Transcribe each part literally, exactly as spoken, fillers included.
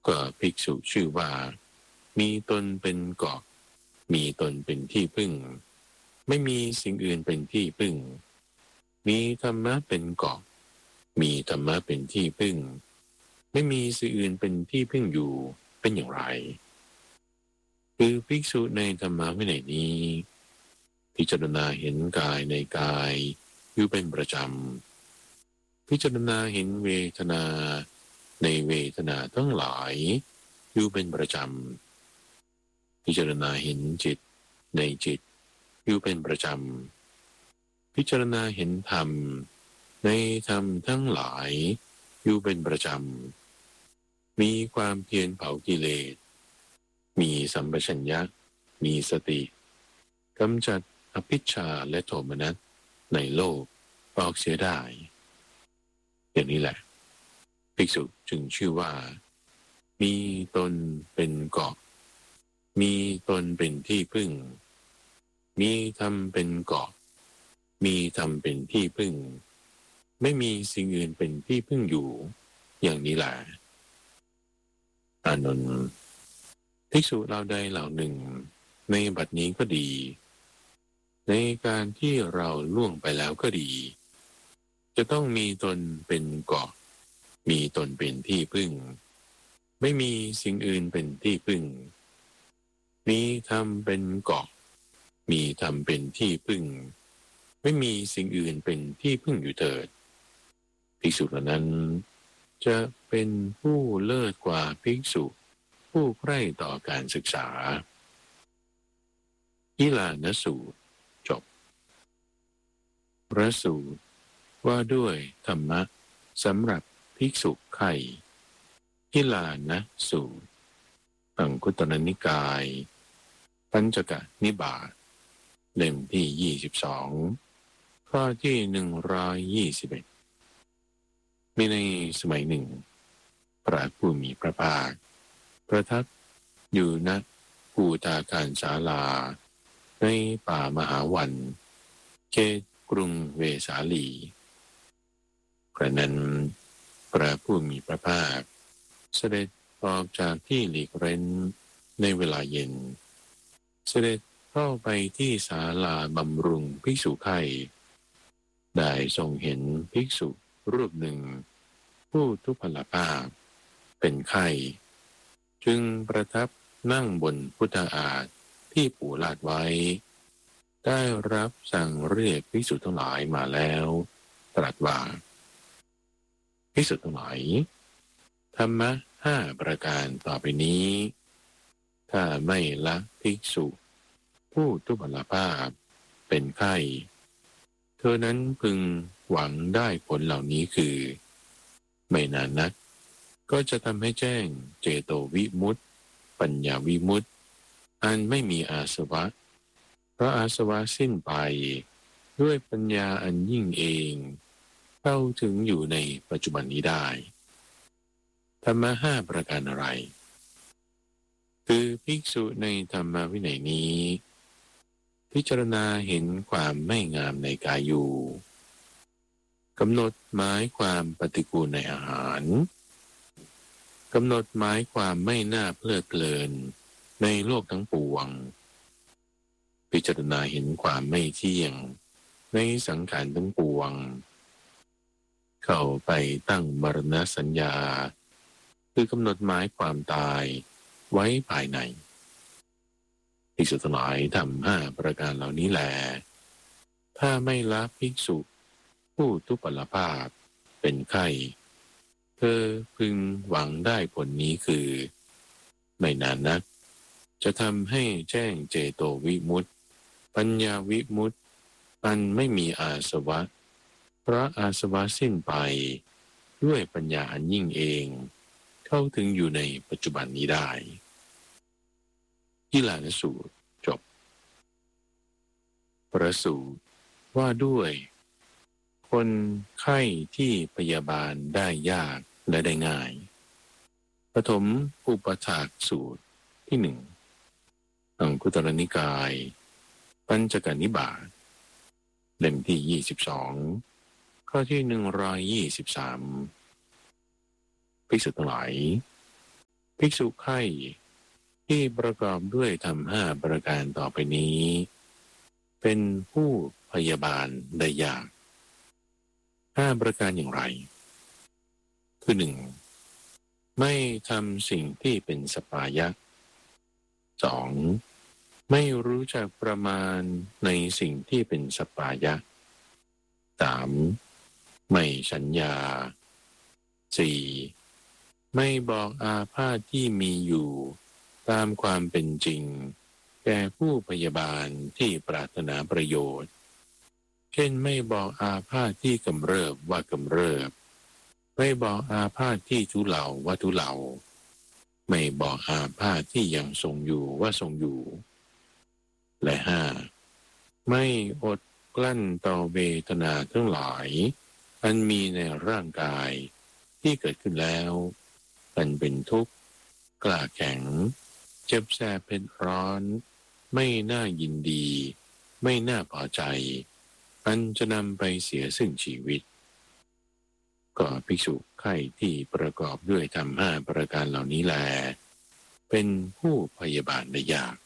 ก็ภิกษุชื่อว่ามีตนเป็นเกาะมีตนเป็นที่พึ่งไม่มีสิ่งอื่นเป็นที่พึ่งมีธรรมะเป็นเกาะมีธรรมะเป็นที่พึ่งไม่มีสิ่งอื่นเป็นที่พึ่งอยู่เป็นอย่างไรคือภิกษุในธรรมะวินัยนี้พิจารณาเห็นกายในกายอยู่เป็นประจำพิจารณาเห็นเวทนาในเวทนาทั้งหลายอยู่เป็นประจำพิจารณาเห็นจิตในจิตอยู่เป็นประจำพิจารณาเห็นธรรมในธรรมทั้งหลายอยู่เป็นประจำมีความเพียรเผากิเลสมีสัมปชัญญะมีสติกำจัดอภิชฌาและโทมนัสในโลกออกเสียได้อย่างนี้แหละภิกษุจึงชื่อว่ามีตนเป็นเกาะมีตนเป็นที่พึ่งมีธรรมเป็นเกาะมีธรรมเป็นที่พึ่งไม่มีสิ่งอื่นเป็นที่พึ่งอยู่อย่างนี้แหละอานนท์ภิกษุเราใดเหล่าหนึ่งในบัดนี้ก็ดีในการที่เราล่วงไปแล้วก็ดีจะต้องมีตนเป็นเกาะมีตนเป็นที่พึ่งไม่มีสิ่งอื่นเป็นที่พึ่งมีธรรมเป็นเกาะมีธรรมเป็นที่พึ่งไม่มีสิ่งอื่นเป็นที่พึ่งอยู่เถิดภิกษุเหล่านั้นจะเป็นผู้เลิศกว่าภิกษุผู้ใคร่ต่อการศึกษาอิลานสูตรจบพระสูตรว่าด้วยธรรมะสำหรับภิกษุไข่อิลานสูตรอังคุตรนิกายปัญจกนิบาตเล่มที่ยี่สิบสองข้อที่หนึ่งร้อยยี่สิบเอ็ดมีในสมัยหนึ่งพระผู้มีพระภาคประทับอยู่ณกูตาการศาลาในป่ามหาวันเขตกรุงเวสาลีกระนั้นพระผู้มีพระภาคเสด็จออกจากที่หลีกเร้นในเวลาเย็นเสด็จเข้าไปที่ศาลาบำรุงภิกษุไข่ได้ทรงเห็นภิกษุรูปหนึ่งผู้ทุพพลภาพเป็นไข้จึงประทับนั่งบนพุทธาสน์ที่ปูลาดไว้ได้รับสั่งเรียกภิกษุทั้งหลายมาแล้วตรัสว่าภิกษุทั้งหลายธรรมะห้าประการต่อไปนี้ถ้าไม่ละภิกษุผู้ทุพพลภาพเป็นไข้เธอนั้นพึงหวังได้ผลเหล่านี้คือไม่นานนักก็จะทำให้แจ้งเจโตวิมุตติปัญญาวิมุตติอันไม่มีอาสวะเพราะอาสวะสิ้นไปด้วยปัญญาอันยิ่งเองเข้าถึงอยู่ในปัจจุบันนี้ได้ธรรมะห้าประการอะไรคือภิกษุในธรรมวินัยนี้พิจารณาเห็นความไม่งามในกายอยู่กำหนดหมายความปฏิกูลในอาหารกำหนดหมายความไม่น่าเพลิดเพลินในโลกทั้งปวงพิจารณาเห็นความไม่เที่ยงในสังขารทั้งปวงเข้าไปตั้งมรณสัญญาคือกำหนดหมายความตายไว้ภายในภิกษุทั้งหลายทำห้าประการเหล่านี้แลถ้าไม่ละภิกษุผู้ทุพพลภาพเป็นไข้เธอพึงหวังได้ผลนี้คือไม่นานนักจะทำให้แจ้งเจโตวิมุตติปัญญาวิมุตติอันไม่มีอาสวะเพราะอาสวะสิ้นไปด้วยปัญญาอันยิ่งเองเข้าถึงอยู่ในปัจจุบันนี้ได้อิลานสูตรจบพระสูตรว่าด้วยคนไข้ที่พยาบาลได้ยากและได้ง่ายปฐมอุปถากสูตรที่หนึ่งอังคุตรนิกายปัญจกนิบาตเล่มที่ยี่สิบสองข้อที่หนึ่งร้อยยี่สิบสามภิกษุทั้งหลายภิกษุไข่ที่ประกอบด้วยธรรมห้าประการต่อไปนี้เป็นผู้พยาบาลได้ยากห้าประการอย่างไรคือหนึ่งไม่ทำสิ่งที่เป็นสปายะสองไม่รู้จักประมาณในสิ่งที่เป็นสปายะสามไม่สัญญาสี่ไม่บอกอาพาธที่มีอยู่ตามความเป็นจริงแก่ผู้พยาบาลที่ปรารถนาประโยชน์เช่นไม่บอกอาพาธที่กำเริบว่ากำเริบไม่บอกอาพาธที่ทุเลาว่าทุเลาไม่บอกอาพาธที่ยังทรงอยู่ว่าทรงอยู่และห้าไม่อดกลั้นต่อเวทนาทั้งหลายอันมีในร่างกายที่เกิดขึ้นแล้วมันเป็นทุกข์กล้าแข็งเจ็บแสบเผ็ดร้อนไม่น่ายินดีไม่น่าพอใจอันจะนำไปเสียซึ่งชีวิตก็ภิกษุไข่ที่ประกอบด้วยธรรมห้าประการเหล่านี้แลเป็นผู้พยาบาลได้ยาก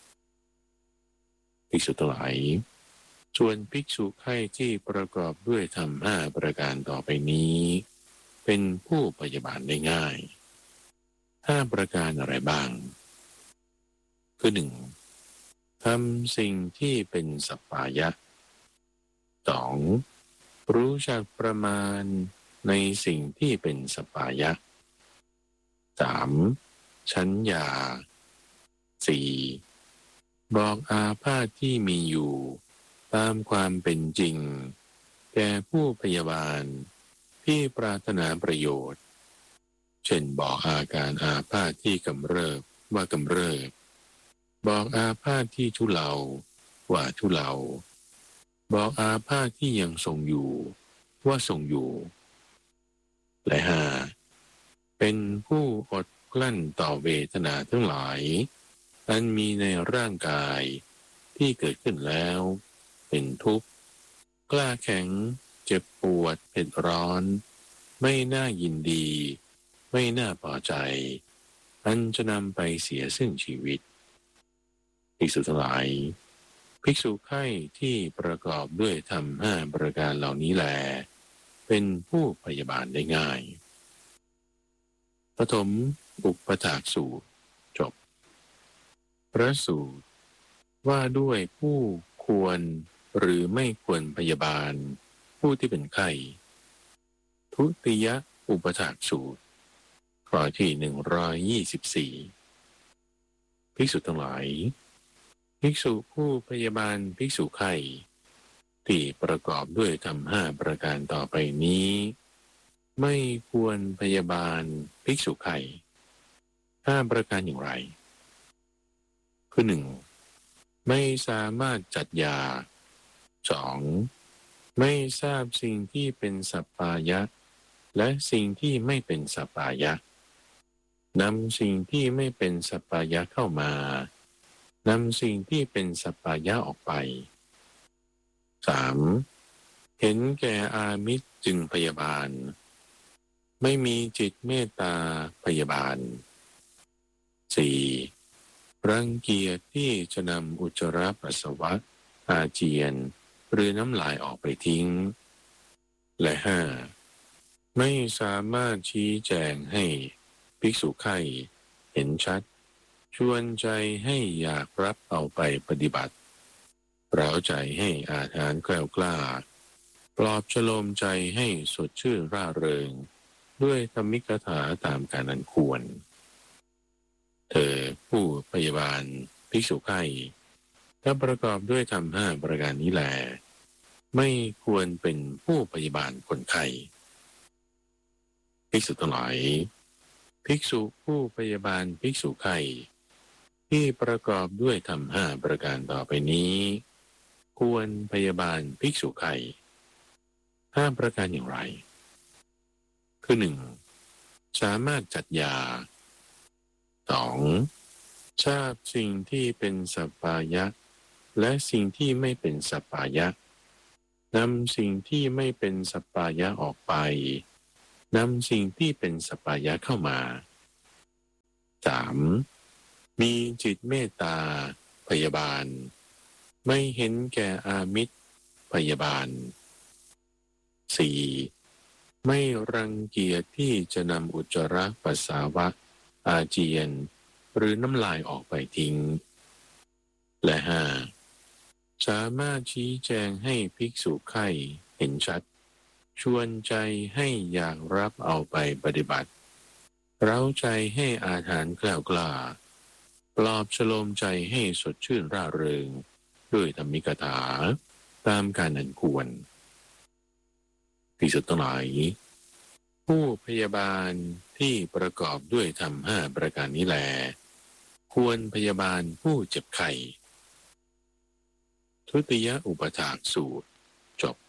ภิกษุทั้งหลายส่วนภิกษุไข่ที่ประกอบด้วยธรรมห้าประการต่อไปนี้เป็นผู้พยาบาลได้ง่ายห้าประการอะไรบ้างคือหนึ่งทำสิ่งที่เป็นสัปปายะสองรู้จักประมาณในสิ่งที่เป็นสัปปายะสามชัญญาสี่บอกอาพาธที่มีอยู่ตามความเป็นจริงแก่ผู้พยาบาลที่ปรารถนาประโยชน์เช่นบอกอาการอาพาธที่กำเริบว่ากำเริบบอกอาพาธที่ทุเลาว่าทุเลาบอกอาพาธที่ยังทรงอยู่ว่าทรงอยู่และห้าเป็นผู้อดกลั้นต่อเวทนาทั้งหลายอันมีในร่างกายที่เกิดขึ้นแล้วเป็นทุกข์กล้าแข็งเจ็บปวดเผ็ดร้อนไม่น่ายินดีไม่น่าพอใจอันจะนำไปเสียซึ่งชีวิตภิกษุทั้งหลายภิกษุไข่ที่ประกอบด้วยธรรมห้าประการเหล่านี้แลเป็นผู้พยาบาลได้ง่ายปฐมอุปถากสูตรจบพระสูตรว่าด้วยผู้ควรหรือไม่ควรพยาบาลผู้ที่เป็นไข้ทุติยอุปถากสูตรข้อที่หนึ่งร้อยยี่สิบสี่ภิกษุทั้งหลายภิกษุผู้พยาบาลภิกษุไข้ที่ประกอบด้วยธรรมห้าประการต่อไปนี้ไม่ควรพยาบาลภิกษุไข้ห้าประการอย่างไรคือหนึ่งไม่สามารถจัดยาสองไม่ทราบสิ่งที่เป็นสัปปายะและสิ่งที่ไม่เป็นสัปปายะนำสิ่งที่ไม่เป็นสัปปายะเข้ามานำสิ่งที่เป็นสัปปายะออกไปสามเห็นแก่อามิตรจึงพยาบาลไม่มีจิตเมตตาพยาบาลสี่รังเกียจที่จะนำอุจจาระปัสสาวะอาเจียนหรือน้ำลายออกไปทิ้งและห้าไม่สามารถชี้แจงให้ภิกษุไข้เห็นชัดชวนใจให้อยากรับเอาไปปฏิบัติเร้าใจให้อาถรรพ์แกล้วกล้าปลอบฉโลมใจให้สดชื่นร่าเริงด้วยธรรมิกถาตามการอันควรเธอผู้พยาบาลภิกษุไข้ถ้าประกอบด้วยธรรมห้าประการนี้แลไม่ควรเป็นผู้พยาบาลคนไข้ภิกษุทั้งหลายภิกษุผู้พยาบาลภิกษุไข้ที่ประกอบด้วยธรรมห้าประการต่อไปนี้ควรพยาบาลภิกษุไข้ห้าประการอย่างไรคือหนึ่งสามารถจัดยาสองทราบสิ่งที่เป็นสัปปายะและสิ่งที่ไม่เป็นสัปปายะนำสิ่งที่ไม่เป็นสัปปายะออกไปนำสิ่งที่เป็นสัปปายะเข้ามาามมีจิตเมตตาพยาบาลไม่เห็นแก่อามิตรพยาบาลสี่ไม่รังเกียจที่จะนำอุจจาระปัสสาวะอาเจียนหรือน้ำลายออกไปทิ้งและห้าสามารถชี้แจงให้ภิกษุไข้เห็นชัดชวนใจให้อยากรับเอาไปปฏิบัติเร้าใจให้อาถรรพ์กล้ากล้าปลอบฉโลมใจให้สดชื่นร่าเริงด้วยธรรมิกถาตามการอันควรภิกษุทั้งหลายผู้พยาบาลที่ประกอบด้วยธรรมห้าประการนี้แลควรพยาบาลผู้เจ็บไข้ทุติยอุปถากสูตรจบ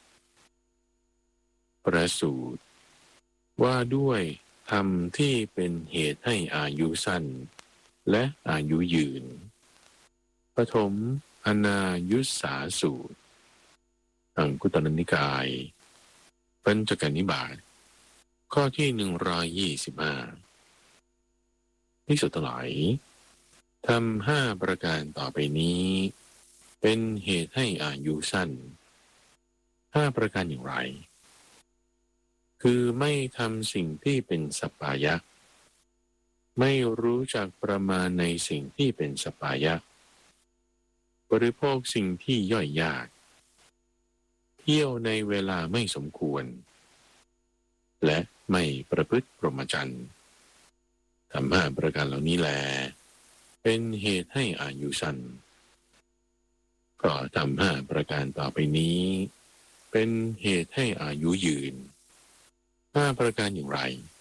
ประสูตรว่าด้วยธรรมที่เป็นเหตุให้อายุสั้นและอายุยืนปฐมอนายุสสาสูตรอังคุตรนิกายปัญจกนิบาตข้อที่หนึ่งร้อยยี่สิบห้าภิกษุทั้งหลายทำห้าประการต่อไปนี้เป็นเหตุให้อายุสั้นห้าประการอย่างไรคือไม่ทำสิ่งที่เป็นสัปปายะไม่รู้จักประมาณในสิ่งที่เป็นสัปปายะบริโภคสิ่งที่ย่อยยากเที่ยวในเวลาไม่สมควรและไม่ประพฤติพรหมจรรย์ทำห้าประการเหล่านี้แลเป็นเหตุให้อายุสั้นก็ทำห้าประการต่อไปนี้เป็นเหตุให้อายุยืนห้าประการอย่างไร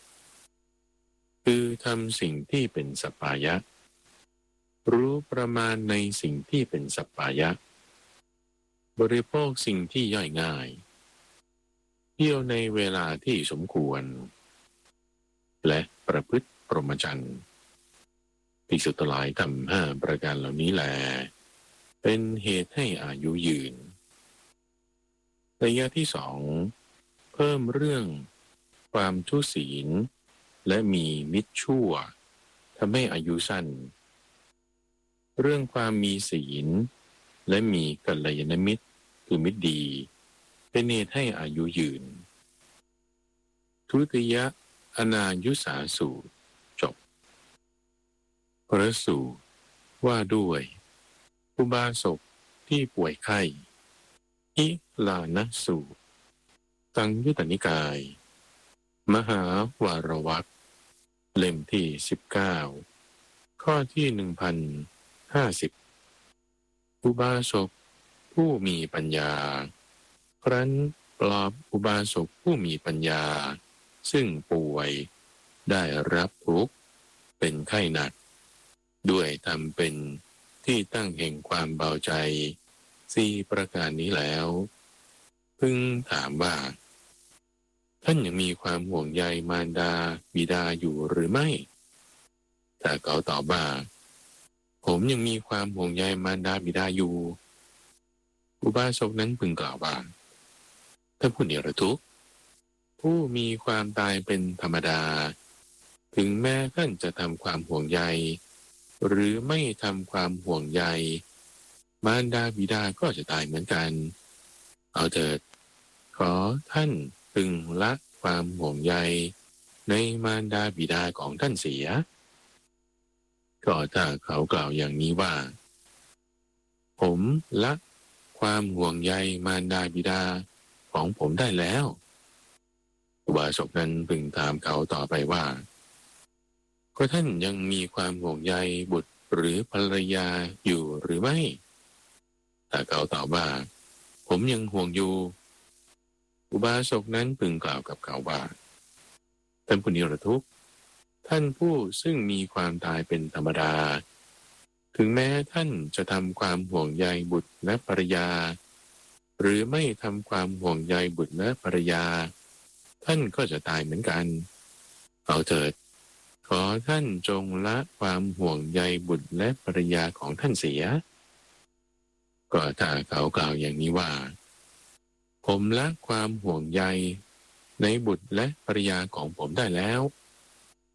คือทำสิ่งที่เป็นสัปปายะรู้ประมาณในสิ่งที่เป็นสัปปายะบริโภคสิ่งที่ย่อยง่ายเที่ยวในเวลาที่สมควรและประพฤติพรหมจรรย์ภิกษุทั้งหลายทำห้าประการเหล่านี้แลเป็นเหตุให้อายุยืนระยะที่สองเพิ่มเรื่องความทุศีลและมีมิตรชั่วทำให้อายุสั้นเรื่องความมีศีลและมีกัลยาณมิตรคือมิตรดีเป็นเหตุให้อายุยืนทุติยอนายุสาสูตรจบพระสูตรว่าด้วยอุบาสกที่ป่วยไข้อิลานะสูตรตังยุตตนิกายมหาวารวักเล่มที่สิบเก้าข้อที่หนึ่งพันห้าสิบอุบาสกผู้มีปัญญาครั้นปลอบอุบาสกผู้มีปัญญาซึ่งป่วยได้รับทุกข์เป็นไข้หนักด้วยทำเป็นที่ตั้งแห่งความเบาใจสี่ประการนี้แล้วพึงถามว่าท่านยังมีความห่วงใยมารดาบิดาอยู่หรือไม่ถ้าเขาตอบว่าผมยังมีความห่วงใยมารดาบิดาอยู่อุบาสกนั้นพึงกล่าวว่าท่านผู้นิรทุกข์ผู้มีความตายเป็นธรรมดาถึงแม้ท่านจะทำความห่วงใยหรือไม่ทำความห่วงใยมารดาบิดาก็จะตายเหมือนกันเอาเถิดขอท่านพึงละความห่วงใยในมารดาบิดาของท่านเสียก็ถ้าเขากล่าวอย่างนี้ว่าผมละความห่วงใยมารดาบิดาของผมได้แล้วอุบาสกนั้นพึงถามเขาต่อไปว่าก็ท่านยังมีความห่วงใยบุตรหรือภรรยาอยู่หรือไม่ถ้าเขาตอบว่าผมยังห่วงอยู่อุบาสกนั้นพึงกล่าวกับเขาว่าท่านผู้นิรทุกข์ท่านผู้ซึ่งมีความตายเป็นธรรมดาถึงแม้ท่านจะทำความห่วงใยบุตรและภรรยาหรือไม่ทำความห่วงใยบุตรและภรรยาท่านก็จะตายเหมือนกันเอาเถิดขอท่านจงละความห่วงใยบุตรและภรรยาของท่านเสียก็ถ้าเขากล่าวอย่างนี้ว่าผมละความห่วงใยในบุตรและภรรยาของผมได้แล้ว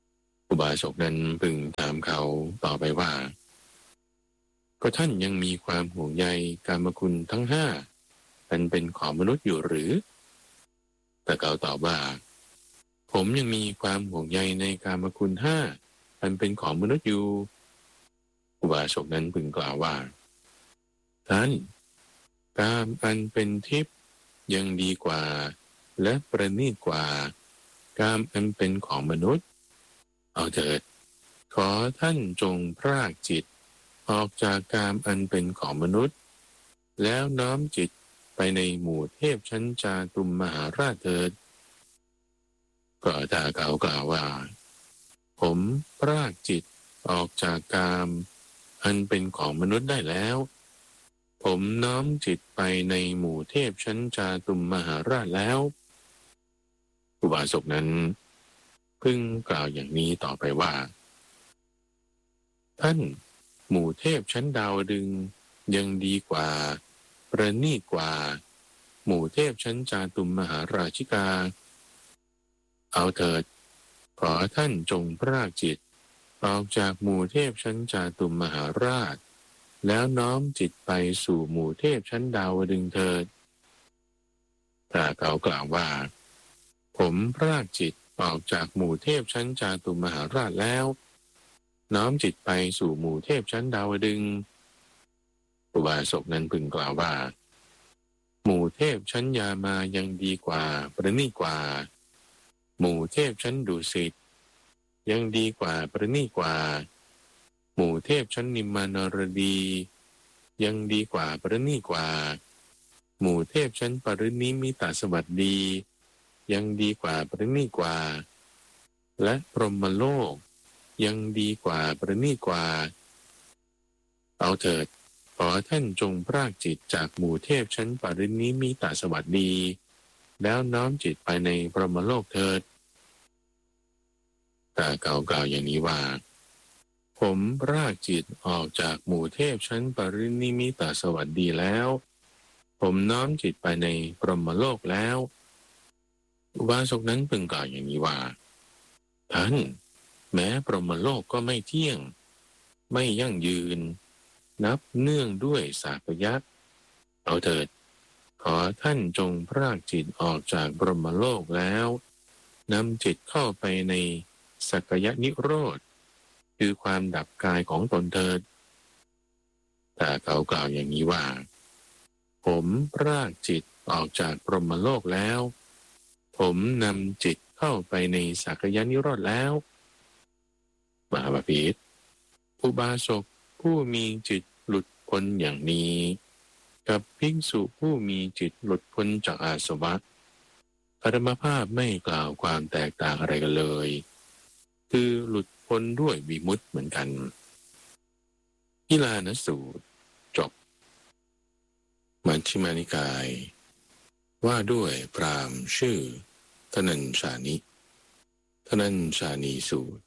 อุบาสกนั้นพึงถามเขาต่อไปว่าก็ท่านยังมีความห่วงใยกามคุณทั้งห้าอันเป็นของมนุษย์อยู่หรือแต่เขาตอบว่าผมยังมีความห่วงใยในกามคุณห้าอันเป็นของมนุษย์อยู่อุบาสกนั้นพึงกล่าวว่าท่านกามอันเป็นทิพย์ยังดีกว่าและประณีตกว่ากามอันเป็นของมนุษย์เอาเถิดขอท่านจงพรากจิตออกจากกามอันเป็นของมนุษย์แล้วน้อมจิตไปในหมู่เทพชั้นจาตุมมหาราชเถิดก็ถ้าเขากล่าวว่าผมพรากจิตออกจากกามอันเป็นของมนุษย์ได้แล้วผมน้อมจิตไปในหมู่เทพชั้นจาตุมมหาราชแล้วอุบาสกนั้นพึงกล่าวอย่างนี้ต่อไปว่าท่านหมู่เทพชั้นดาวดึงยังดีกว่าประณีตกว่าหมู่เทพชั้นจาตุมมหาราชิกาเอาเถิดขอท่านจงพรากจิตออกจากหมู่เทพชั้นจาตุมมหาราชแล้วน้อมจิตไปสู่หมู่เทพชั้นดาวดึงเถิดถ้าเขากล่าวว่าผมพรากจิตออกจากหมู่เทพชั้นจาตุมมหาราชแล้วน้อมจิตไปสู่หมู่เทพชั้นดาวดึงอุบาสกนั้นพึงกล่าวว่าหมู่เทพชั้นยามายังดีกว่าประณีตกว่าหมู่เทพชั้นดุสิตยังดีกว่าประณีตกว่าหมู่เทพชั้นนิมมานรดียังดีกว่าประณีตกว่าหมู่เทพชั้นปรินิมิตสวัสดียังดีกว่าประณีตกว่าและพรหมโลกยังดีกว่าประณีตกว่าเอาเถิดขอท่านจงพรากจิตจากหมู่เทพชั้นปรินิมิตสวัสดีแล้วน้อมจิตไปในพรหมโลกเถิดแต่เก่ากล่าวอย่างนี้ว่าผมพรากจิตออกจากหมู่เทพชั้นปรินิมิตสวัสดีแล้วผมน้อมจิตไปในพรหมโลกแล้วอุบาสกนั้นพึงกล่าวอย่างนี้ว่าท่านแม้พรหมโลกก็ไม่เที่ยงไม่ยั่งยืนนับเนื่องด้วยสาปยักษ์เอาเถิดขอท่านจงพรากจิตออกจากพรหมโลกแล้วนำจิตเข้าไปในสักยนิโรธคือความดับกายของตนเถิดแต่เขากล่าวอย่างนี้ว่าผมพรากจิตออกจากพรหมโลกแล้วผมนำจิตเข้าไปในสักยนิโรธแล้วมหาบพิตรอุบาสกผู้มีจิตหลุดพ้นอย่างนี้กับภิกษุผู้มีจิตหลุดพ้นจากอาสวะปรมภาพไม่กล่าวความแตกต่างอะไรกันเลยคือหลุดพ้นด้วยวิมุตติเหมือนกันกิลานสูตรจบมัชฌิมานิกายว่าด้วยพราหมณ์ชื่อธนัญชานิธนัญชานีสูตร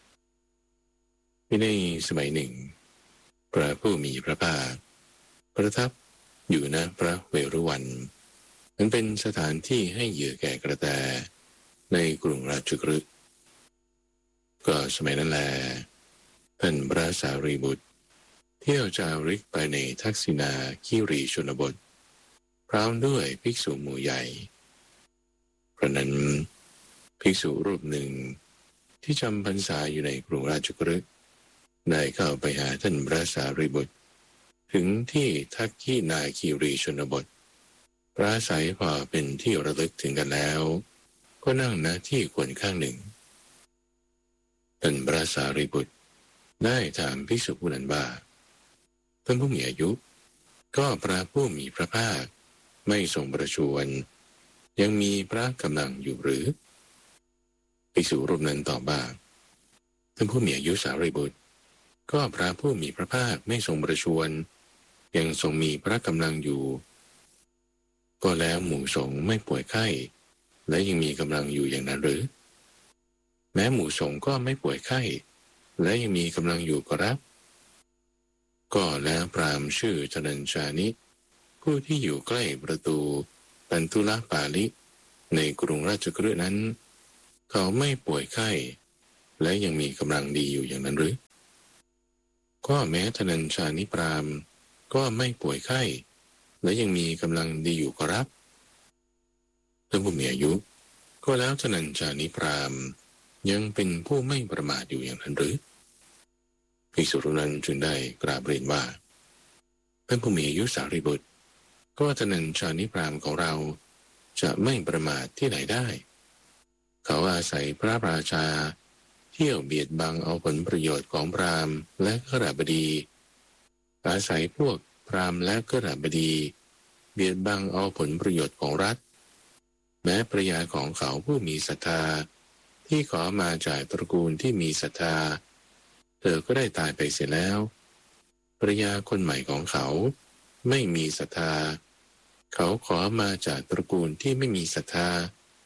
ในสมัยหนึ่งพระผู้มีพระภาคประทับอยู่ณพระเวรุวันมันเป็นสถานที่ให้เหยื่อแก่กระแตในกรุงราชคฤห์ก็สมัยนั้นแลท่านพระสารีบุตรเที่ยวจาริกไปในทักษิณาคีรีชนบทพร้อมด้วยภิกษุหมู่ใหญ่เพราะนั้นภิกษุรูปหนึ่งที่จำพรรษาอยู่ในกรุงราชคฤห์ได้เข้าไปหาท่านพระสารีบุตรถึงที่ทักขินาคีรีชนบทปราศัยพอเป็นที่ระลึกถึงกันแล้วก็นั่งณที่ควรข้างหนึ่งท่านพระสารีบุตรได้ถามภิกษุผู้นั้นว่าท่านผู้มีอายุก็พระผู้มีพระภาคไม่ทรงประชวรยังมีพระกำลังอยู่หรือภิกษุรูปนั้นตอบว่าท่านผู้มีอายุสารีบุตรก็พระผู้มีพระภาคไม่ทรงประชวรยังทรงมีพระกำลังอยู่ก็แล้วหมู่สงฆ์ไม่ป่วยไข้และยังมีกำลังอยู่อย่างนั้นหรือแม้หมู่สงฆ์ก็ไม่ป่วยไข้และยังมีกำลังอยู่ก็รับก็แล้วพราหมณ์ชื่อธนัญชานิผู้ที่อยู่ใกล้ประตูปันทุลปาลิในกรุงราชคฤห์นั้นเขาไม่ป่วยไข้และยังมีกำลังดีอยู่อย่างนั้นหรือก็แม้ธนัญชานิพรามก็ไม่ป่วยไข้และยังมีกำลังดีอยู่ก็รับท่านผู้มีอายุก็แล้วธนัญชานิพรามยังเป็นผู้ไม่ประมาทอยู่อย่างนั้นหรือภิกษุรูปนั้นจึงได้กราบเรียนว่าท่านผู้มีอายุสารีบุตรก็ธนัญชานิพรามของเราจะไม่ประมาทที่ไหนได้เขาอาศัยพระราชาเที่ยวเบียดบังเอาผลประโยชน์ของพราหมณ์และขหบดีอาศัยพวกพราหมณ์และขหบดีเบียดบังเอาผลประโยชน์ของรัฐแม้ภรรยาของเขาผู้มีศรัทธาที่ขอมาจากตระกูลที่มีศรัทธาเธอก็ได้ตายไปเสียแล้วภรรยาคนใหม่ของเขาไม่มีศรัทธาเขาขอมาจากตระกูลที่ไม่มีศรัทธา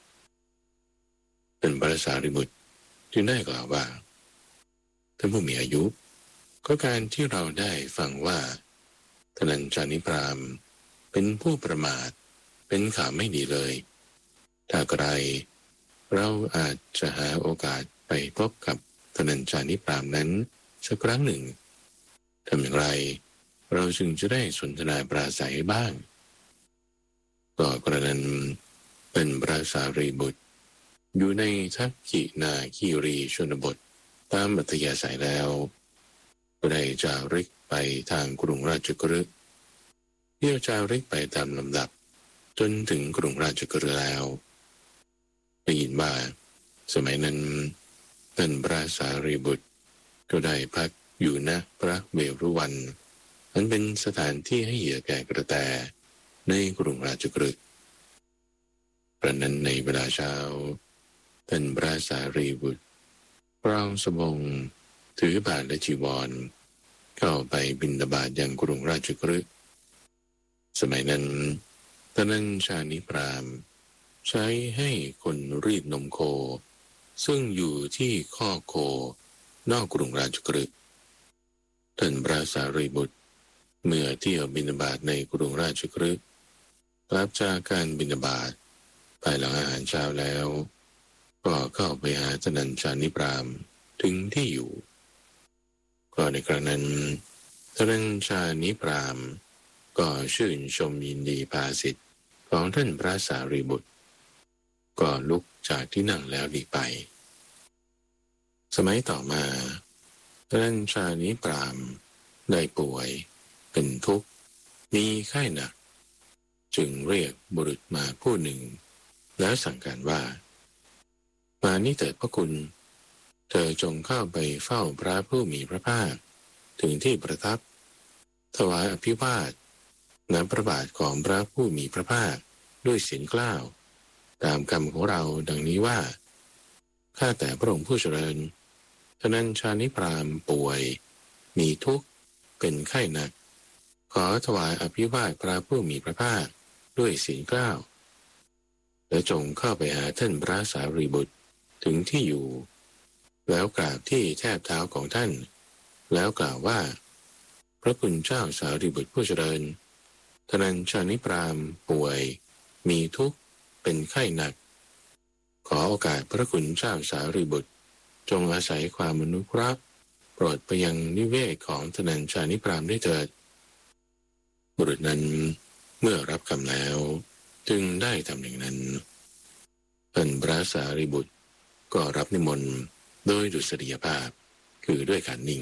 เป็นพระสารีบุตรจึงได้กล่าวว่าท่านผู้มีอายุก็การที่เราได้ฟังว่าธนัญชานิพรามเป็นผู้ประมาทเป็นข่าวไม่ดีเลยถ้าใครเราอาจจะหาโอกาสไปพบกับธนัญชานิพรามนั้นสักครั้งหนึ่งทำอย่างไรเราจึงจะได้สนทนาปราศัยบ้างก็กระนั้นเป็นพระสารีบุตรอยู่ในทักขินาคีรีชนบทตามอัธยาศัยแล้วก็ได้จาริกไปทางกรุงราชคฤห์เที่ยวจาริกไปตามลำดับจนถึงกรุงราชคฤห์แล้วได้ยินว่าสมัยนั้นท่านพระสารีบุตรก็ได้พักอยู่ณพระเวรุวันอันเป็นสถานที่ให้เหยื่อแก่กระแตในกรุงราชคฤห์พระนั้นในเวลาเช้าท่านพระสารีบุตรปรองสบงถือบาตรและจีวรเข้าไปบิณฑบาตยังกรุงราชคฤห์สมัยนั้นธนัญชานิพรามใช้ให้คนรีดนมโคซึ่งอยู่ที่ข้อโคนอกกรุงราชคฤห์ท่านพระสารีบุตรเมื่อเที่ยวบิณฑบาตในกรุงราชคฤห์กลับจากการบิณฑบาตภายหลังอาหารเช้าแล้วก็เข้าไปหาธนัญชานิพรามถึงที่อยู่ก็ในครั้งนั้นธนัญชานิพรามก็ชื่นชมยินดีภาสิทธิ์ของท่านพระสารีบุตรก็ลุกจากที่นั่งแล้วหลีกไปสมัยต่อมาธนัญชานิพรามได้ป่วยเป็นทุกข์มีไข้หนักจึงเรียกบุรุษมาผู้หนึ่งแล้วสั่งการว่ามานี่เถิดพระคุณเธอจงเข้าไปเฝ้าพระผู้มีพระภาคถึงที่ประทับถวายอภิวาทณพระบาทของพระผู้มีพระภาคด้วยเสียงกล้าวตามคำของเราดังนี้ว่าข้าแต่พระองค์ผู้เจริญธนัญชานิพรามป่วยมีทุกข์เป็นไข้หนักขอถวายอภิวาทพระผู้มีพระภาคด้วยเสียงกล้าวและจงเข้าไปหาท่านพระสารีบุตรถึงที่อยู่แล้วกราบที่แทบเท้าของท่านแล้วกล่าวว่าพระคุณเจ้าสารีบุตรผู้เจริญธนัญชานิพรามป่วยมีทุกข์เป็นไข้หนักขอโอกาสพระคุณเจ้าสารีบุตรจงอาศัยความอนุเคราะห์โปรดไปยังนิเวศของธนัญชานิพรามได้เถิดบุรุษนั้นเมื่อรับคำแล้วจึงได้ทำอย่างนั้นท่านพระสารีบุตรก็รับนิมนต์โดยดุษฎียภาพคือด้วยการนิ่ง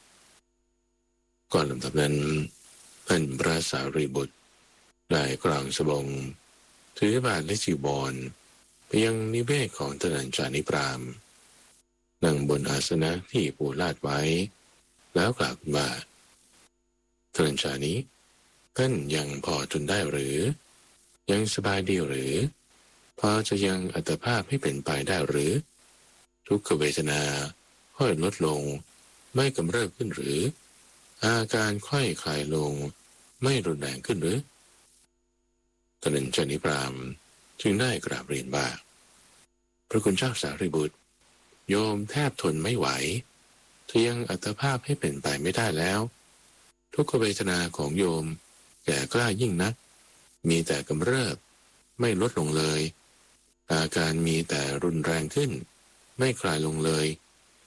ก่อนลำดับนั้นท่านพระสารีบุตรได้กลางสบงถือบาตรและจีวรไปยังนิเวศของธนัญชานิพรามนั่งบนอาสนะที่ปูลาดไว้แล้วกล่าวว่าธนัญชานี้ท่านยังพอทนได้หรือยังสบายดีหรือพอจะยังอัตภาพให้เป็นไปได้หรือทุกขเวทนาค่อยลดลงไม่กำเริบขึ้นหรืออาการค่อยคลายลงไม่รุนแรงขึ้นหรือธนัญชานิพรามจึงได้กราบเรียนว่าพระคุณเจ้าสารีบุตรโยมแทบทนไม่ไหวเทียงอัตภาพให้เป็นไปไม่ได้แล้วทุกขเวทนาของโยมแก่กล้ายิ่งนักมีแต่กำเริบไม่ลดลงเลยอาการมีแต่รุนแรงขึ้นไม่คลายลงเลย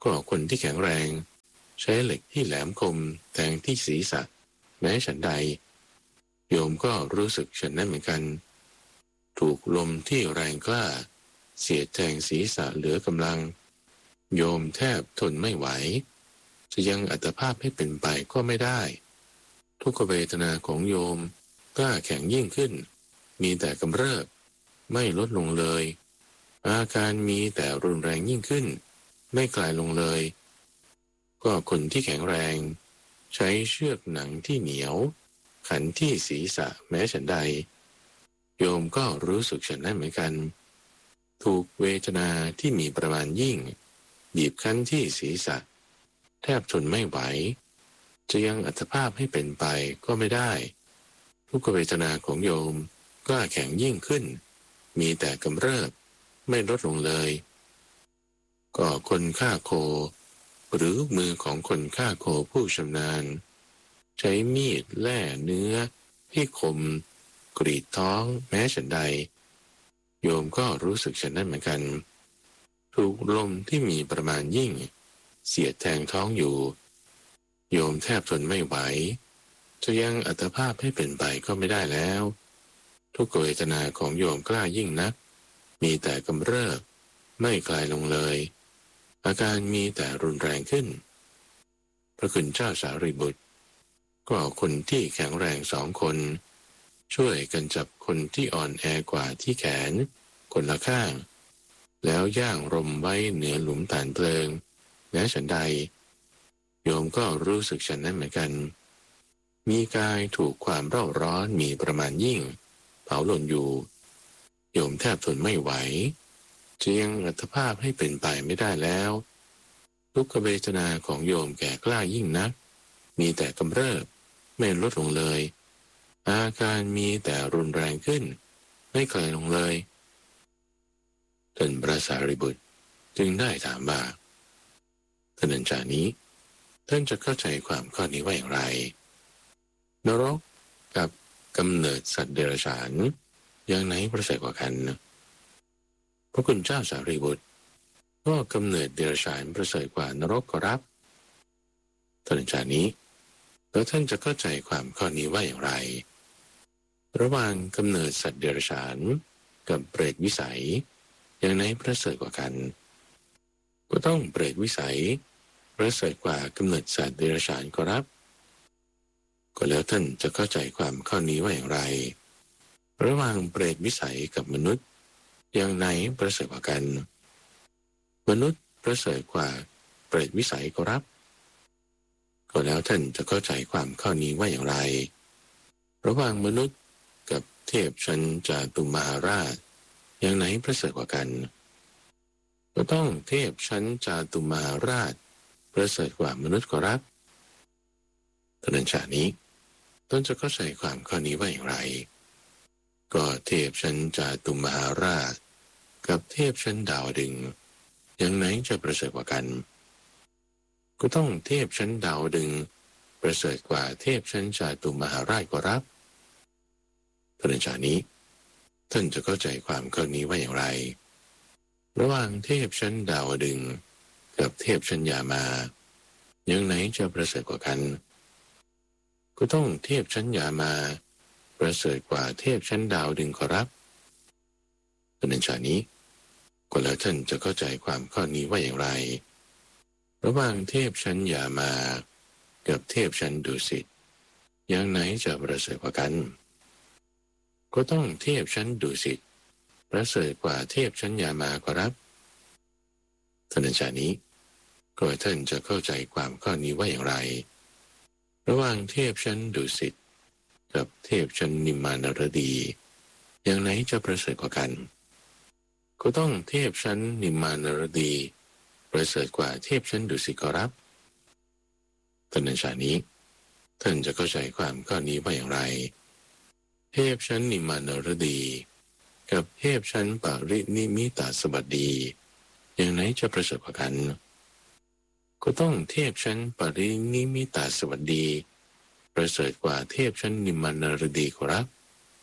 ก็คนที่แข็งแรงใช้เหล็กที่แหลมคมแทงที่ศีรษะแม้ฉันใดโยมก็รู้สึกฉันนั้นเหมือนกันถูกลมที่แรงกล้าเสียดแทงศีรษะเหลือกำลังโยมแทบทนไม่ไหวจะยังอัตภาพให้เป็นไปก็ไม่ได้ทุกขเวทนาของโยมกล้าแข็งยิ่งขึ้นมีแต่กำเริบไม่ลดลงเลยอาการมีแต่รุนแรงยิ่งขึ้นไม่คลายลงเลยก็คนที่แข็งแรงใช้เชือกหนังที่เหนียวขันที่ศีรษะแม้ฉันใดโยมก็รู้สึกฉันนั้นเหมือนกันถูกเวทนาที่มีประมาณยิ่งบีบคั้นที่ศีรษะแทบทนไม่ไหวจะยังอัตภาพให้เป็นไปก็ไม่ได้ทุกขเวทนาของโยมก็แข็งยิ่งขึ้นมีแต่กำเริบไม่ลดลงเลยก็คนฆ่าโคหรือมือของคนฆ่าโคผู้ชำนาญใช้มีดแล่เนื้อให้คมกรีดท้องแม้ฉันใดโยมก็รู้สึกฉันนั้นเหมือนกันถูกลมที่มีประมาณยิ่งเสียดแทงท้องอยู่โยมแทบทนไม่ไหวจะยังอัตภาพให้เป็นไปก็ไม่ได้แล้วทุกขเวทนาของโยมกล้ายิ่งนักมีแต่กำเริบไม่คลายลงเลยอาการมีแต่รุนแรงขึ้นพระคุณเจ้าสารีบุตรก็เอาคนที่แข็งแรงสองคนช่วยกันจับคนที่อ่อนแอกว่าที่แขนคนละข้างแล้วย่างรมไว้เหนือหลุมฐานเพลิงแม้ฉันใดโยมก็รู้สึกฉันนั้นเหมือนกันมีกายถูกความเร่าร้อนมีประมาณยิ่งเผาหล่นอยู่โยมแทบทนไม่ไหวจะยังอัตภาพให้เป็นไปไม่ได้แล้วทุกขเวทนาของโยมแก่กล้ายิ่งนักมีแต่กำเริบไม่ลดลงเลยอาการมีแต่รุนแรงขึ้นไม่คลายลงเลยท่านพระสารีบุตรจึงได้ถามว่าท่านอาจารย์นี้ท่านจะเข้าใจความข้อนี้ว่าอย่างไรนรกกับกำเนิดสัตว์เดรัจฉานอย่างไหนประเสริฐกว่ากันพระคุณเจ้าสารีบุตรก็กำเนิดเดรัจฉานประเสริฐกว่านรกก็รับท่านอาจารย์นี้แล้วท่านจะเข้าใจความข้อนี้ว่าอย่างไรระหว่างกำเนิดสัตว์เดรัจฉานกับเปรตวิสัยอย่างไหนประเสริฐกว่ากันก็ต้องเปรตวิสัยประเสริฐกว่ากำเนิดสัตว์เดรัจฉานก็รับก็แล้วท่านจะเข้าใจความข้อนี้ว่าอย่างไรระหว่างเปรตวิสัยกับมนุษย์อย่างไหนประเสริฐกว่ากันมนุษย์ประเสริฐกว่าเปรตวิสัยก็รับก็แล้วท่านจะเข้าใจความข้อนี้ว่าอย่างไรระหว่างมนุษย์กับเทพชั้นจาตุมหาราชอย่างไหนประเสริฐกว่ากันก็ต้องเทพชั้นจาตุมหาราชประเสริฐกว่ามนุษย์ก็รับตอนนั้นชานี้ต้นจะเข้าใจความข้อนี้ว่าอย่างไรก็เทพชั้นจาตุมหาราชกับเทพชั้นดาวดึงส์อย่างไหนจะประเสริฐกว่ากันก็ต้องเทพชั้นดาวดึงส์ประเสริฐกว่าเทพชั้นจาตุมหาราชก็รับตอนนั้นชานี้ท่านจะเข้าใจความข้อนี้ว่าอย่างไรระหว่างเทพชั้นดาวดึงส์กับเทพชั้นยามาอย่างไหนจะประเสริฐกว่ากันก็ต้องเทพชั้นยามาประเสริฐกว่าเทพชั้นดาวดึงส์ขอรับตอนนั้นชานี้ก็แล้วท่านจะเข้าใจความข้อนี้ว่าอย่างไรระหว่างเทพชั้นยามากับเทพชั้นดุสิตอย่างไหนจะประเสริฐกว่ากันก็ต้องเทพชั้นดุสิตประเสริฐกว่าเทพชั้นยามาขอรับท่านอาจารย์นี้ก็ท่านจะเข้าใจความข้อนี้ว่าอย่างไรระหว่างเทพชั้นดุสิตกับเทพชั้นนิมมานรดีอย่างไหนจะประเสริฐกว่ากันก็ต้องเทพชั้นนิมมานรดีประเสริฐกว่าเทพชั้นดุสิตขอรับท่านอาจารย์นี้ท่านจะเข้าใจความข้อนี้ว่าอย่างไรเทพชั้นนิมมานรดีกับเทพชั้นปารินิมิตาสวัสดีอย่างไหนจะประเสริฐกว่ากันก็ต้องเทพชั้นปารินิมิตาสวัสดีประเสริฐกว่าเทพชั้นนิมมานรดีขอรับ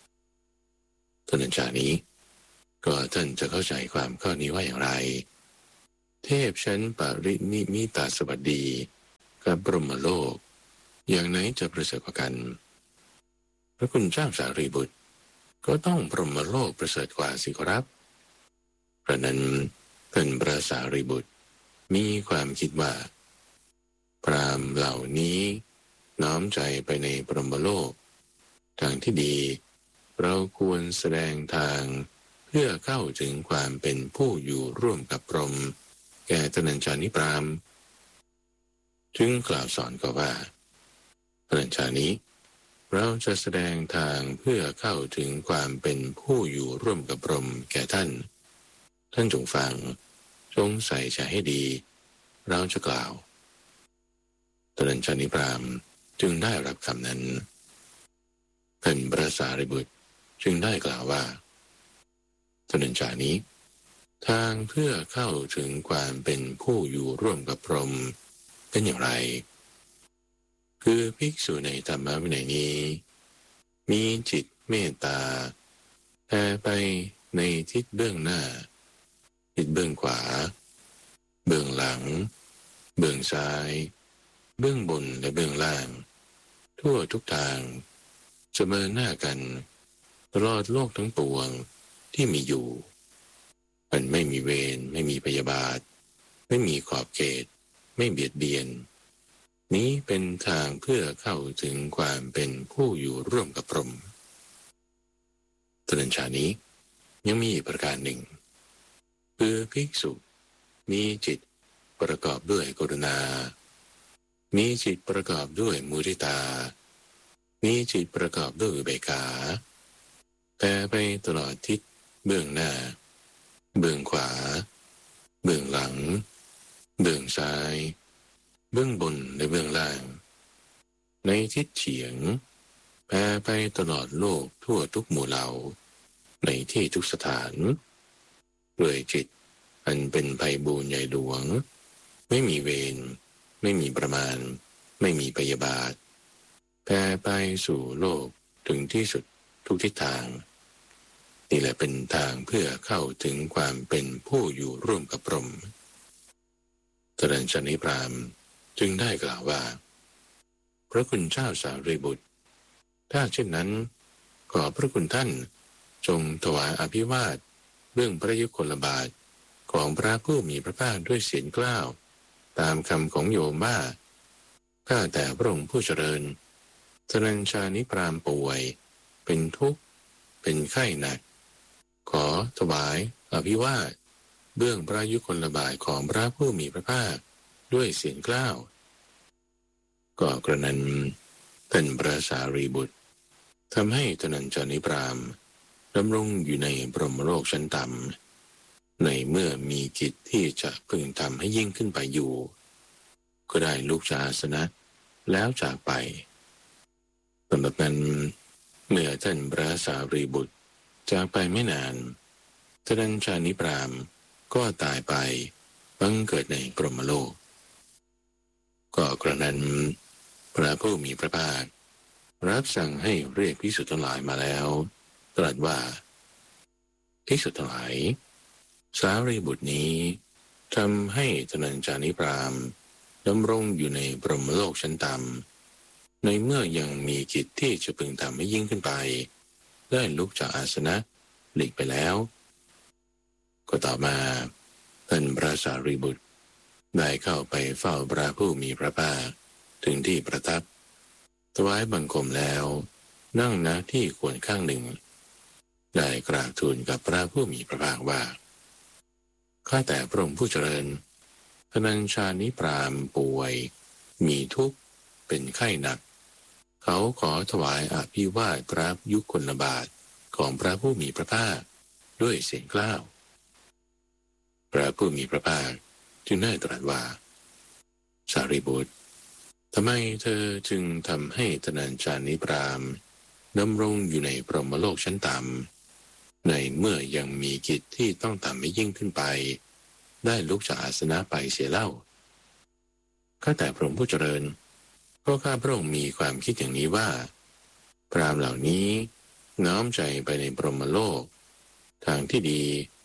ท่านอาจารย์นี้ก็ท่านจะเข้าใจความข้อนี้ว่าอย่างไรเทเทพชั้นปรินิมิตาสวัสดีกับบรมโลกอย่างไหนจะประเสริฐกว่ากันพระคุณเจ้าสารีบุตรก็ต้องบรมโลกประเสริฐกว่าสิครับเพราะนั้นท่านพระสารีบุตรมีความคิดว่าพราหมณ์เหล่านี้น้อมใจไปในบรมโลกทางที่ดีเราควรแสดงทางเพื่อเข้าถึงความเป็นผู้อยู่ร่วมกับพรหมแก่ตนัญชานิพรามจึงกล่าวสอนก็ว่าตนัญชานี้เราจะแสดงทางเพื่อเข้าถึงความเป็นผู้อยู่ร่วมกับพรหมแก่ท่านท่านจงฟังจงใส่ใจให้ดีเราจะกล่าวตนัญชานิพรามจึงได้รับคำนั้นท่านพระสารีบุตรจึงได้กล่าวว่าตนัญชานี้ทางเพื่อเข้าถึงความเป็นผู้อยู่ร่วมกับพรหมเป็นอย่างไรคือภิกษุในธรรมวินัยนี้มีจิตเมตตาแผ่ไปในทิศเบื้องหน้าทิศเบื้องขวาเบื้องหลังเบื้องซ้ายเบื้องบนและเบื้องล่างทั่วทุกทางเสมอหน้ากันตลอดโลกทั้งปวงที่มีอยู่มันไม่มีเวรไม่มีพยาบาทไม่มีขอบเขตไม่เบียดเบียนนี้เป็นทางเพื่อเข้าถึงความเป็นผู้อยู่ร่วมกับพรหมตนัญชานี้ยังมีอีกประการหนึ่งคือภิกษุมีจิตประกอบด้วยกรุณามีจิตประกอบด้วยมุทิตามีจิตประกอบด้วยอุเบกขาแต่ไปตลอดทิศเบื้องหน้าเบื้องขวาเบื้องหลังเบื้องซ้ายเบื้องบนและเบื้องล่างในทิศเฉียงแผ่ไปตลอดโลกทั่วทุกหมู่เหล่าในที่ทุกสถานด้วยจิตอันเป็นไพบูลย์ใหญ่หลวงไม่มีเวรไม่มีประมาณไม่มีพยาบาทแผ่ไปสู่โลกถึงที่สุดทุกทิศทางนี่แหละเป็นทางเพื่อเข้าถึงความเป็นผู้อยู่ร่วมกับพรหมตนัญชานิพรามจึงได้กล่าวว่าพระคุณเจ้าสารีบุตรถ้าเช่นนั้นขอพระคุณท่านจงถวายอภิวาทเรื่องพระยุคลบาทของพระผู้มีพระภาคด้วยเสียงกล้าวตามคำของโยมว่าข้าแต่พระองค์ผู้เจริญตนัญชานิพรามป่วยเป็นทุกข์เป็นไข้หนักขอถวายอภิวาทเบื้องพระยุคลบาทของพระผู้มีพระภาคด้วยเสียงกล้าวก็กระนั้นท่านพระสารีบุตรทำให้ตนัญชานิพรามดำรงอยู่ในพรหมโลกชั้นต่ำในเมื่อมีกิจที่จะพึงทำให้ยิ่งขึ้นไปอยู่ก็ได้ลุกจากอาสนะแล้วจากไปสำหรับนั้นเมื่อท่านพระสารีบุตรจากไปไม่นานตนัญชานิพรามก็ตายไปบังเกิดในพรหมโลกก็กระนั้นพระผู้มีพระภาครับสั่งให้เรียกภิกษุทั้งหลายมาแล้วตรัสว่าภิกษุทั้งหลายสารีบุตรนี้ทำให้ตนัญชานิพรามดำรงอยู่ในพรหมโลกชั้นต่ำในเมื่อยังมีกิจที่จะพึงทำให้ยิ่งขึ้นไปได้ลุกจากอาสนะหลีกไปแล้วก็ต่อมาท่านพระสารีบุตรได้เข้าไปเฝ้าพระผู้มีพระภาคถึงที่ประทับถวายบังคมแล้วนั่งณที่ควรข้างหนึ่งได้กราบทูลกับพระผู้มีพระภาคว่าข้าแต่พระองค์ผู้เจริญตนัญชานิพรามป่วยมีทุกข์เป็นไข้หนักเขาขอถวายอภิวาทพระยุคลบาทของพระผู้มีพระภาคด้วยเสียงกล้าวพระผู้มีพระภาคจึงได้ตรัสว่าสารีบุตรทำไมเธอจึงทำให้ตนัญชานิพรามดำรงอยู่ในพรหมโลกชั้นต่ำในเมื่อยังมีกิจที่ต้องทำให้ยิ่งขึ้นไปได้ลุกจากอาสนะไปเสียเล่าข้าแต่พระองค์ผู้เจริญเพราะข้าพระองค์มีความคิดอย่างนี้ว่าพราหมณ์เหล่านี้น้อมใจไปในพรหมโลกทางที่ดี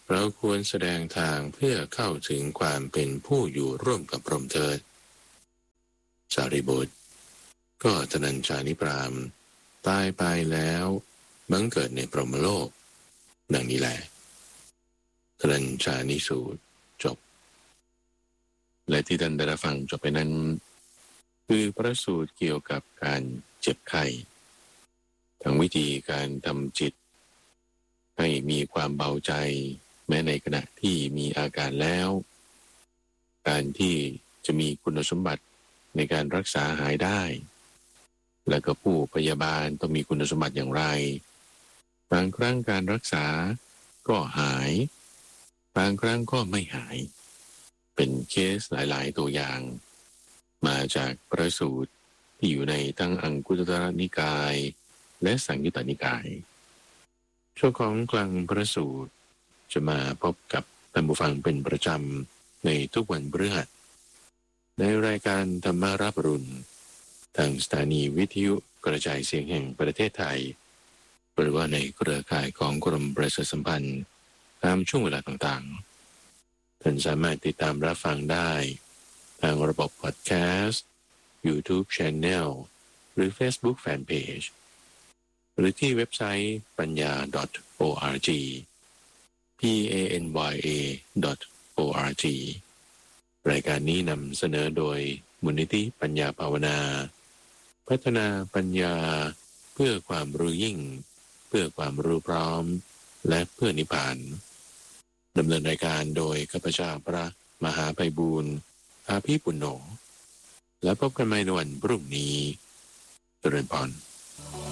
เราควรแสดงทางเพื่อเข้าถึงความเป็นผู้อยู่ร่วมกับพรหมเถิดสารีบุตรก็ธนัญชานิพรามตายไปแล้วบังเกิดในพรหมโลกดังนี้แหละธนัญชานิสูตรจบและที่ท่านได้ฟังจบไปนั้นคือพระสูตรเกี่ยวกับการเจ็บไข้ทั้งวิธีการทำจิตให้มีความเบาใจแม้ในขณะที่มีอาการแล้วการที่จะมีคุณสมบัติในการรักษาหายได้และก็ผู้พยาบาลต้องมีคุณสมบัติอย่างไรบางครั้งการรักษาก็หายบางครั้งก็ไม่หายเป็นเคสหลายๆตัวอย่างมาจากพระสูตรที่อยู่ในทั้งอังคุตตรนิกายและสังยุตตนิกายช่วงของกลางพระสูตรจะมาพบกับท่านผู้ฟังเป็นประจำในทุกวันพฤหัสในรายการธรรมารับรุณทางสถานีวิทยุกระจายเสียงแห่งประเทศไทยหรือว่าในเครือข่ายของกรมประชาสัมพันธ์ตามช่วงเวลาต่างๆท่านสามารถติดตามรับฟังได้ทางระบบพอดแคสต์ YouTube Channel หรือ Facebook Fanpage หรือที่เว็บไซต์ปัญญา .org p a n y a .org รายการนี้นำเสนอโดยมูลนิธิปัญญาภาวนาพัฒนาปัญญาเพื่อความรู้ยิ่งเพื่อความรู้พร้อมและเพื่อนิพพานดำเนินรายการโดยข้าพเจ้าพระมหาไพบูลย์อาภีปุณโญและพบกันใหม่ในวันพรุ่งนี้เจริญพร